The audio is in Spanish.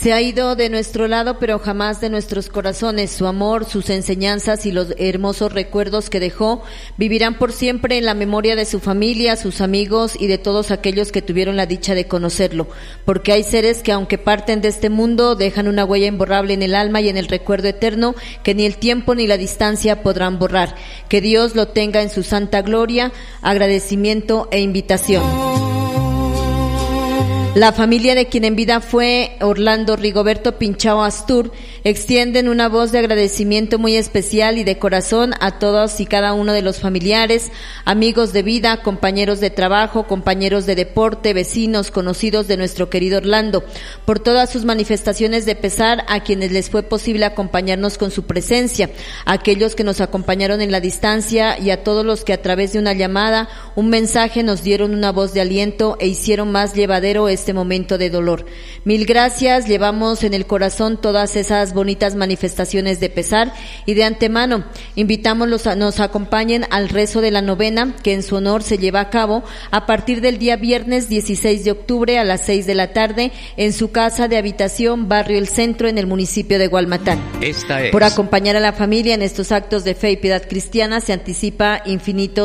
Se ha ido de nuestro lado, pero jamás de nuestros corazones. Su amor, sus enseñanzas y los hermosos recuerdos que dejó vivirán por siempre en la memoria de su familia, sus amigos y de todos aquellos que tuvieron la dicha de conocerlo. Porque hay seres que, aunque parten de este mundo, dejan una huella imborrable en el alma y en el recuerdo eterno que ni el tiempo ni la distancia podrán borrar. Que Dios lo tenga en su santa gloria. Agradecimiento e invitación. La familia de quien en vida fue Orlando Rigoberto Pinchao Astur extienden una voz de agradecimiento muy especial y de corazón a todos y cada uno de los familiares, amigos de vida, compañeros de trabajo, compañeros de deporte, vecinos, conocidos de nuestro querido Orlando, por todas sus manifestaciones de pesar, a quienes les fue posible acompañarnos con su presencia, a aquellos que nos acompañaron en la distancia y a todos los que a través de una llamada, un mensaje nos dieron una voz de aliento e hicieron más llevadero este momento de dolor. Mil gracias, llevamos en el corazón todas esas bonitas manifestaciones de pesar y de antemano invitamos nos acompañen al rezo de la novena que en su honor se lleva a cabo a partir del día viernes 16 de octubre a las 6 de la tarde en su casa de habitación, barrio El Centro, en el municipio de Gualmatán. Por acompañar a la familia en estos actos de fe y piedad cristiana se anticipa infinito